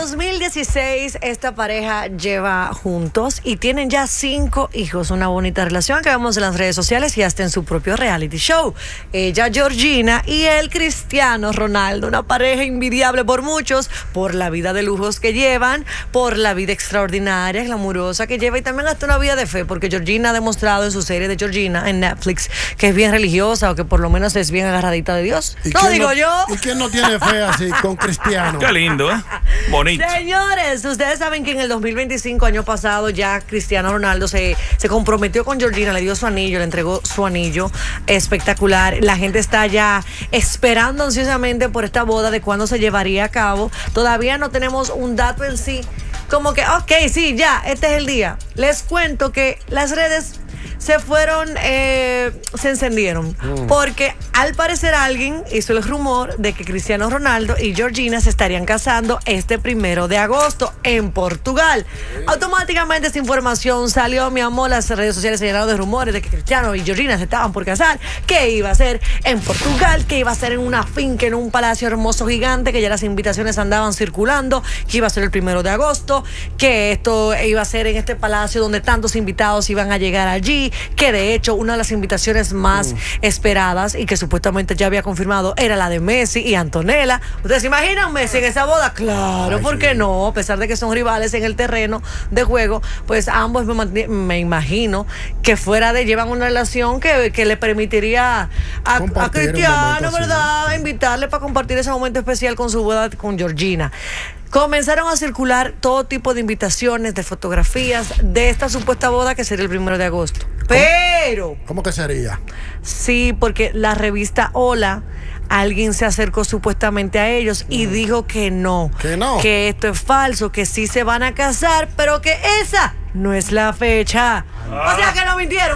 2016 esta pareja lleva juntos y tienen ya 5 hijos, una bonita relación que vemos en las redes sociales y hasta en su propio reality show. Ella, Georgina, y él, Cristiano Ronaldo, una pareja envidiable por muchos, por la vida de lujos que llevan, por la vida extraordinaria, glamurosa que lleva y también hasta una vida de fe, porque Georgina ha demostrado en su serie de Georgina en Netflix que es bien religiosa o que por lo menos es bien agarradita de Dios. No digo yo. ¿Y quién no tiene fe así con Cristiano? Qué lindo, ¿eh? Bonito. Señores, ustedes saben que en el 2025, año pasado, ya Cristiano Ronaldo se comprometió con Georgina, le dio su anillo, le entregó su anillo espectacular. La gente está ya esperando ansiosamente por esta boda, de cuándo se llevaría a cabo. Todavía no tenemos un dato en sí, como que, ok, sí, ya, este es el día. Les cuento que las redes se encendieron porque al parecer alguien hizo el rumor de que Cristiano Ronaldo y Georgina se estarían casando este 1 de agosto en Portugal. Automáticamente esta información salió, mi amor, las redes sociales se llenaron de rumores de que Cristiano y Georgina se estaban por casar, que iba a ser en Portugal, que iba a ser en una finca, en un palacio hermoso gigante, que ya las invitaciones andaban circulando, que iba a ser el 1 de agosto, que esto iba a ser en este palacio donde tantos invitados iban a llegar allí, que de hecho una de las invitaciones más esperadas y que supuestamente ya había confirmado era la de Messi y Antonella. ¿Ustedes se imaginan Messi en esa boda? Claro, ¿por qué no? A pesar de que son rivales en el terreno de juego, pues ambos me imagino que fuera de llevan una relación que le permitiría a Cristiano, ¿verdad? Invitarle para compartir ese momento especial con su boda con Georgina. Comenzaron a circular todo tipo de invitaciones, de fotografías de esta supuesta boda que sería el 1 de agosto. Pero... ¿Cómo que sería? Sí, porque la revista Hola, alguien se acercó supuestamente a ellos y dijo que no. ¿Que no? Que esto es falso, que sí se van a casar, pero que esa no es la fecha. O sea que no mintieron.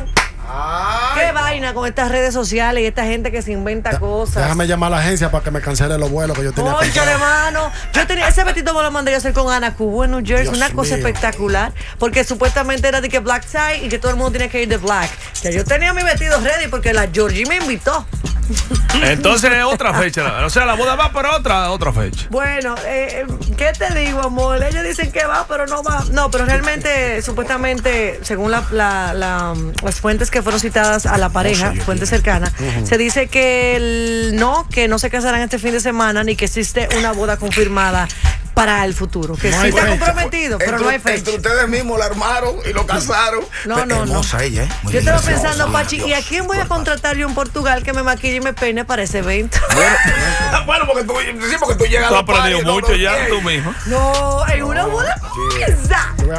Qué vaina con estas redes sociales y esta gente que se inventa cosas. Déjame llamar a la agencia para que me cancele los vuelos que yo tenía. Oye, hermano, yo tenía ese vestido, me lo mandé yo a hacer con Ana Cubo en New Jersey, una cosa espectacular, porque supuestamente era de que black tie y que todo el mundo tenía que ir de black. Ya yo tenía mi vestido ready porque la Georgie me invitó. Entonces otra fecha, o sea, la boda va para otra fecha. Bueno, ¿qué te digo, amor? Ellos dicen que va, pero no va. No, pero realmente, supuestamente, según las fuentes que fueron citadas a la pareja, fuentes cercanas, se dice que no se casarán este fin de semana, ni que existe una boda confirmada para el futuro, que no sí está comprometido, pero no hay fecha. Entre ustedes mismos la armaron y lo casaron. No. Hermosa ella, ¿eh? Yo estaba pensando, Pachi, ¿y a quién voy a contratar yo en Portugal que me maquille y me peine para ese evento? Bueno, porque tú llegas tú has aprendido mucho ya, tú mismo. No, en una boda